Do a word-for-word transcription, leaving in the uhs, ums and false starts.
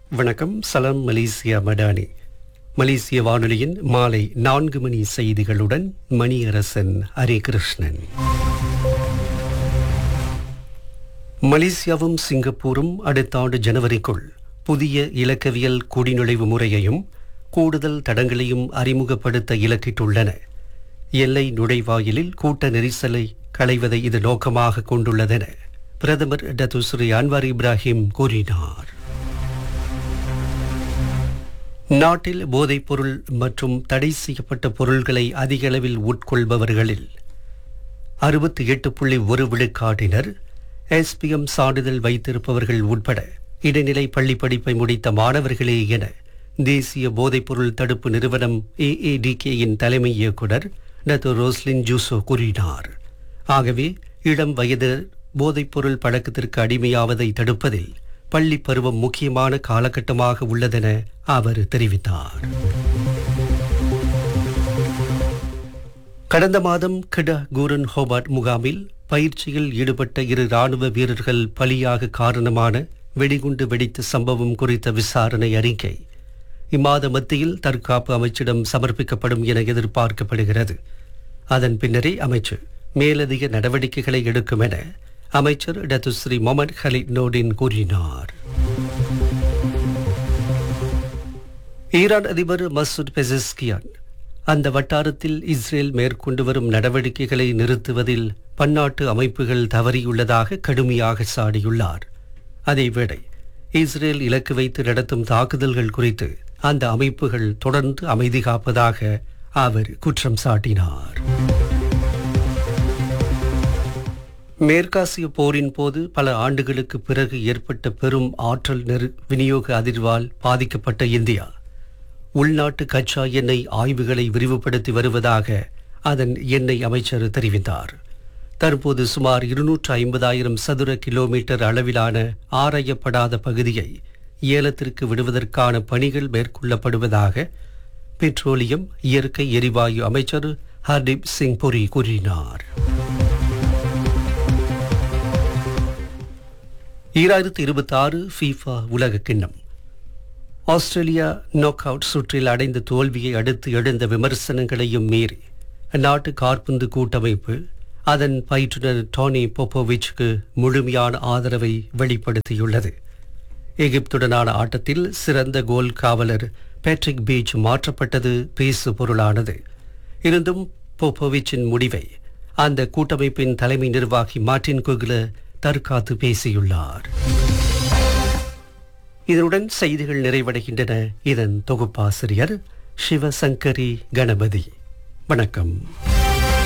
வணக்கம். சலாம் மலேசியா மடானி. மலேசிய வானொலியின் மாலை நான்கு மணி செய்திகளுடன் மணியரசன் ஹரிகிருஷ்ணன். மலேசியாவும் சிங்கப்பூரும் அடுத்த ஆண்டு ஜனவரிக்குள் புதிய இலக்கவியல் குடிநுழைவு முறையையும் கூடுதல் தடங்களையும் அறிமுகப்படுத்த இலக்கிட்டுள்ளன. எல்லை நுழைவாயிலில் கூட்ட நெரிசலை களைவதை இது நோக்கமாக கொண்டுள்ளதென பிரதமர் டத்துஸ்ரீ அன்வார் இப்ராஹிம் கூறினார். நாட்டில் போதைப்பொருள் மற்றும் தடை செய்யப்பட்ட பொருள்களை அதிக அளவில் உட்கொள்பவர்களில் அறுபத்தி எட்டு புள்ளி ஒரு விழுக்காட்டினர் எஸ்பிஎம் சான்றிதழ் வைத்திருப்பவர்கள் உட்பட இடைநிலை பள்ளி படிப்பை முடித்த மாணவர்களே என தேசிய போதைப்பொருள் தடுப்பு நிறுவனம் ஏஏடிகேயின் தலைமை இயக்குனர் டத்து ரோஸ்லின் ஜூசோ கூறினார். ஆகவே இளம் வயது போதைப்பொருள் பழக்கத்திற்கு அடிமையாவதை தடுப்பதில் பள்ளி பருவம் முக்கியமான காலகட்டமாக உள்ளதென அவர் தெரிவித்தார். கடந்த மாதம் கிட கூரன் ஹோபார்ட் முகாமில் பயிற்சியில் ஈடுபட்ட இரு ராணுவ வீரர்கள் பலியாக காரணமான வெடிகுண்டு வெடித்த சம்பவம் குறித்த விசாரணை அறிக்கை இம்மாத மத்தியில் தற்காப்பு அமைச்சிடம் சமர்ப்பிக்கப்படும் என எதிர்பார்க்கப்படுகிறது. அதன் பின்னரே அமைச்சர் மேலதிக நடவடிக்கைகளை எடுக்கும் என அமைச்சர் டத்துஸ்ரீ மொமட் ஹலிட் நோடின் கூறினார். ஈரான் அதிபர் மசூத் பெசஸ்கியான் அந்த வட்டாரத்தில் இஸ்ரேல் மேற்கொண்டு வரும் நடவடிக்கைகளை நிறுத்துவதில் பன்னாட்டு அமைப்புகள் தவறியுள்ளதாக கடுமையாக சாடியுள்ளார். அதேவேளை இஸ்ரேல் இலக்கு வைத்து நடத்தும் தாக்குதல்கள் குறித்து அந்த அமைப்புகள் தொடர்ந்து அமைதி காப்பதாக அவர் குற்றம் சாட்டினார். மேற்காசிய போரின் போது பல ஆண்டுகளுக்கு பிறகு ஏற்பட்ட பெரும் ஆற்றல் நெரு விநியோக அதிர்வால் பாதிக்கப்பட்ட இந்தியா உள்நாட்டு கச்சா எண்ணெய் ஆய்வுகளை விரிவுபடுத்தி வருவதாக அதன் எண்ணெய் அமைச்சர் தெரிவித்தார். தற்போது சுமார் இருநூற்று ஐம்பதாயிரம் சதுர கிலோமீட்டர் அளவிலான ஆராயப்படாத பகுதியை ஏலத்திற்கு விடுவதற்கான பணிகள் மேற்கொள்ளப்படுவதாக பெட்ரோலியம் இயற்கை எரிவாயு அமைச்சர் ஹர்தீப் சிங் புரி கூறினார். ஈராயிரத்தி இருபத்தி ஆறு ஃபீஃபா உலக கிண்ணம் ஆஸ்திரேலியா நாக் அவுட் சுற்றில் அடைந்த தோல்வியை அடுத்து எழுந்த விமர்சனங்களையும் மீறி அந்நாட்டு காற்பந்து கூட்டமைப்பு அதன் பயிற்றுனர் டோனி போப்போவிச்சுக்கு முழுமையான ஆதரவை வெளிப்படுத்தியுள்ளது. எகிப்துடனான ஆட்டத்தில் சிறந்த கோல் காவலர் பேட்ரிக் பீச் மாற்றப்பட்டது பேசு பொருளானது. இருந்தும் போப்போவிச்சின் முடிவை அந்த கூட்டமைப்பின் தலைமை நிர்வாகி மார்டின் குக்லர் தற்காத்து பேசியுள்ளார். இதனுடன் செய்திகள் நிறைவடைகின்றன. இதன் தொகுப்பாசிரியர் சிவசங்கரி கணபதி. வணக்கம்.